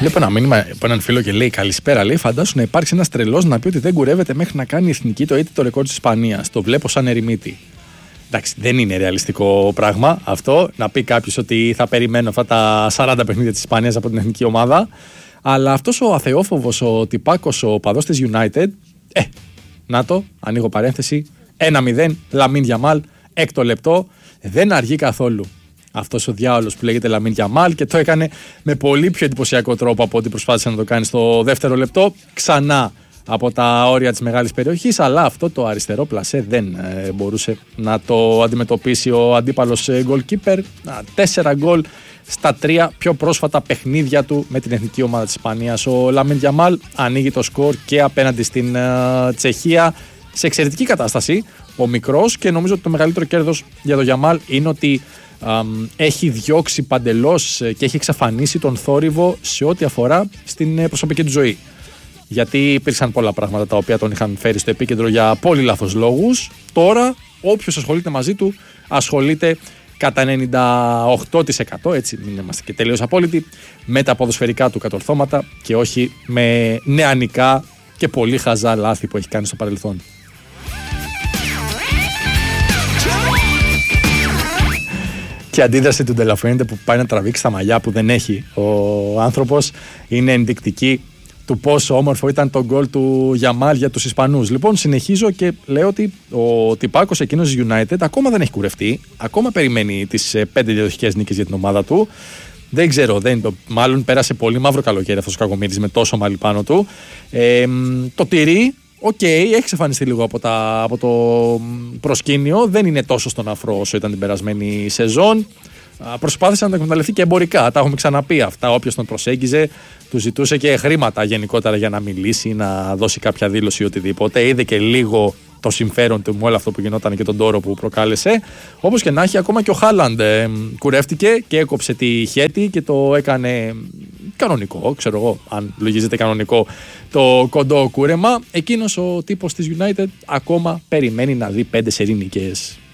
Βλέπω ένα μήνυμα από έναν φίλο και λέει: Καλησπέρα. Λέει: Φαντάσου να υπάρξει ένα τρελό να πει ότι δεν κουρεύεται μέχρι να κάνει η εθνική το ήττο ρεκόρ της Ισπανίας. Το βλέπω σαν ερημίτη. Εντάξει, δεν είναι ρεαλιστικό πράγμα αυτό. Να πει κάποιος ότι θα περιμένω αυτά τα 40 παιχνίδια της Ισπανίας από την εθνική ομάδα. Αλλά αυτός ο αθεόφοβος, ο τυπάκος, ο παδός της United. Να το, ανοίγω παρένθεση. 1-0, Λαμίν Γιαμάλ, έκτο λεπτό. Δεν αργεί καθόλου αυτός ο διάολος που λέγεται Λαμίν Γιαμάλ και το έκανε με πολύ πιο εντυπωσιακό τρόπο από ό,τι προσπάθησε να το κάνει στο δεύτερο λεπτό. Ξανά από τα όρια της μεγάλης περιοχής, αλλά αυτό το αριστερό πλασέ δεν μπορούσε να το αντιμετωπίσει ο αντίπαλος goalkeeper. 4 γκολ στα 3 πιο πρόσφατα παιχνίδια του με την εθνική ομάδα της Ισπανίας. Ο Λαμίν Γιαμάλ ανοίγει το σκορ και απέναντι στην Τσεχία σε εξαιρετική κατάσταση. Ο μικρός, και νομίζω ότι το μεγαλύτερο κέρδος για τον Γιαμάλ είναι ότι έχει διώξει παντελώς και έχει εξαφανίσει τον θόρυβο σε ό,τι αφορά στην προσωπική του ζωή. Γιατί υπήρξαν πολλά πράγματα τα οποία τον είχαν φέρει στο επίκεντρο για πολύ λάθος λόγους. Τώρα όποιος ασχολείται μαζί του ασχολείται κατά 98%, έτσι μην είμαστε και τελείως απόλυτοι, με τα ποδοσφαιρικά του κατορθώματα και όχι με νεανικά και πολύ χαζά λάθη που έχει κάνει στο παρελθόν. Και η αντίδραση του Ντελαφουέντε που πάει να τραβήξει τα μαλλιά που δεν έχει ο άνθρωπος είναι ενδεικτική του πόσο όμορφο ήταν το γκολ του Γιαμάλ για τους Ισπανούς. Λοιπόν, συνεχίζω και λέω ότι ο τυπάκος εκείνος United ακόμα δεν έχει κουρευτεί. Ακόμα περιμένει τις 5 διαδοχικές νίκες για την ομάδα του. Δεν ξέρω, μάλλον πέρασε πολύ μαύρο καλοκαίρι αυτός ο Κακομοίρης με τόσο μαλλί πάνω του. Το τυρί, έχει εξαφανιστεί λίγο από το προσκήνιο. Δεν είναι τόσο στον αφρό όσο ήταν την περασμένη σεζόν. Προσπάθησε να τα εκμεταλλευτεί και εμπορικά. Τα έχουμε ξαναπεί αυτά. Όποιος τον προσέγγιζε, του ζητούσε και χρήματα γενικότερα για να μιλήσει, να δώσει κάποια δήλωση ή οτιδήποτε. Είδε και λίγο το συμφέρον του με όλο αυτό που γινόταν και τον τόρο που προκάλεσε. Όπως και να έχει, ακόμα και ο Χάλαντ κουρεύτηκε και έκοψε τη χέτη και το έκανε κανονικό. Ξέρω εγώ, αν λογίζεται κανονικό το κοντό κούρεμα. Εκείνος ο τύπος της United ακόμα περιμένει να δει 5 σερί νίκες.